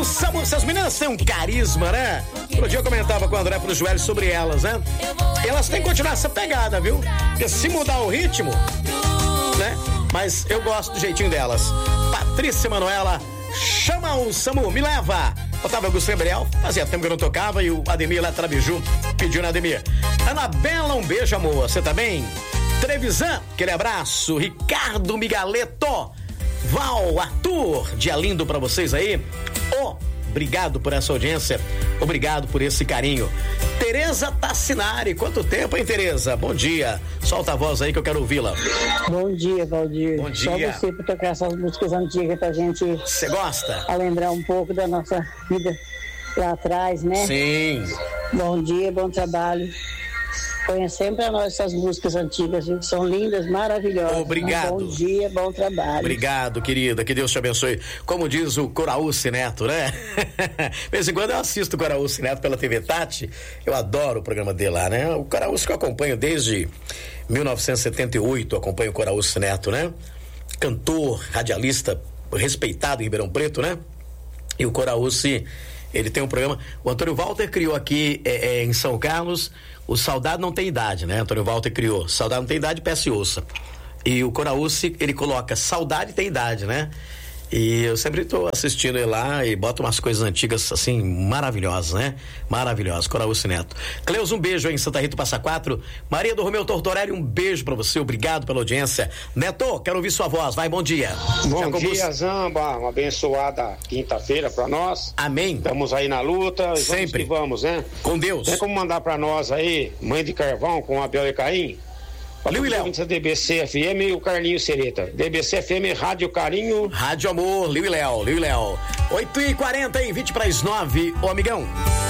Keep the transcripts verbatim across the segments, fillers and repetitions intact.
Samu, essas meninas têm um carisma, né? Outro dia eu comentava com o André pro Joelho sobre elas, né? Elas têm que continuar essa pegada, viu? Porque se mudar o ritmo, né? Mas eu gosto do jeitinho delas. Patrícia Manuela, chama o Samu, me leva. Otávio Augusto Gabriel, fazia tempo que eu não tocava, e o Ademir lá Trabiju pediu, né, Ademir? Anabela, um beijo, amor. Você tá bem? Trevisan, aquele abraço. Ricardo Migaleto, Val, Arthur, dia lindo pra vocês aí. Oh, obrigado por essa audiência, obrigado por esse carinho. Tereza Tassinari, quanto tempo, hein, Tereza? Bom dia, solta a voz aí que eu quero ouvi-la. Bom dia, Valdir. Bom dia. Só você pra tocar essas músicas antigas pra gente... Você gosta? A lembrar um pouco da nossa vida lá atrás, né? Sim. Bom dia, bom trabalho. Ponha sempre a nós essas músicas antigas, viu? São lindas, maravilhosas. Obrigado. Um bom dia, bom trabalho. Obrigado, querida, que Deus te abençoe. Como diz o Coraúce Neto, né? De vez em quando eu assisto o Coraúce Neto pela T V Tati, eu adoro o programa dele lá, né? O Coraúce que eu acompanho desde mil novecentos e setenta e oito, eu acompanho o Coraúce Neto, né? Cantor, radialista, respeitado em Ribeirão Preto, né? E o Coraúce, ele tem um programa, o Antônio Walter criou aqui é, é, em São Carlos, o Saudade Não Tem Idade, né? Antônio Walter criou Saudade Não Tem Idade, peça e ouça. E o Coraúce, ele coloca Saudade Tem Idade, né? E eu sempre tô assistindo ele lá e bota umas coisas antigas assim, maravilhosas, né? Maravilhosas, Coraúce Neto. Cleus, um beijo aí em Santa Rita, Passa Quatro. Maria do Romeu Tortorelli, um beijo pra você, obrigado pela audiência. Neto, quero ouvir sua voz, vai, bom dia. Bom Já dia, como... Zamba, uma abençoada quinta-feira pra nós. Amém. Estamos aí na luta, sempre. Vamos, que vamos, né? Com Deus. Tem como mandar pra nós aí, Mãe de Carvão com Abel e Caim? Liu e Léo. D B C F M e o Carlinho Sereta. D B C F M, Rádio Carinho. Rádio Amor, Liu e Léo, Liu e Léo. oito e quarenta, hein? vinte para as nove. Ô, amigão.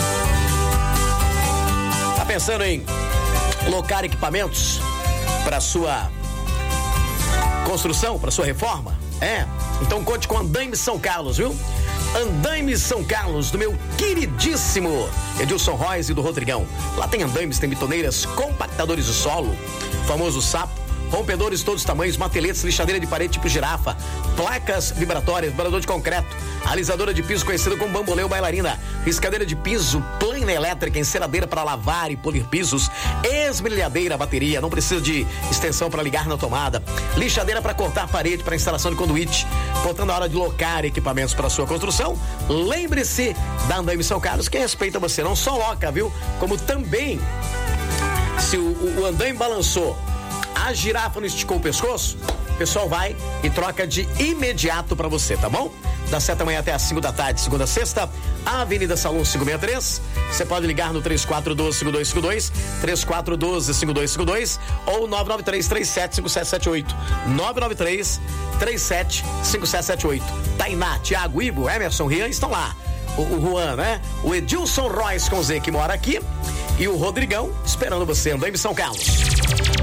Tá pensando em locar equipamentos para sua construção, para sua reforma? É? Então conte com Andaime São Carlos, viu? Andaime São Carlos, do meu queridíssimo Edilson Reis e do Rodrigão. Lá tem andaimes, tem bitoneiras, compactadores de solo, famoso sapo, rompedores de todos os tamanhos, mateletes, lixadeira de parede tipo girafa, placas vibratórias, vibrador de concreto, alisadora de piso conhecida como bambolê ou bailarina, riscadeira de piso, plana elétrica, enceradeira para lavar e polir pisos, esmerilhadeira, bateria, não precisa de extensão para ligar na tomada, lixadeira para cortar parede para instalação de conduíte. Portanto, a hora de locar equipamentos para sua construção, lembre-se da Andaime São Carlos, que respeita você, não só loca, viu? Como também, se o, o, o andaime balançou, a girafa não esticou o pescoço, o pessoal vai e troca de imediato pra você, tá bom? Das sete da manhã até as cinco da tarde, segunda a sexta, Avenida Salão quinhentos e sessenta e três. Você pode ligar no três quatro um dois, cinco dois cinco dois, três quatro um dois, cinco dois cinco dois ou nove nove três, três sete cinco sete sete oito. nove nove três, três sete cinco sete sete oito. Tainá, Thiago, Ibo, Emerson, Rian estão lá. O, o Juan, né? O Edilson Royce com Z, que mora aqui, e o Rodrigão esperando você, Andaime São Carlos.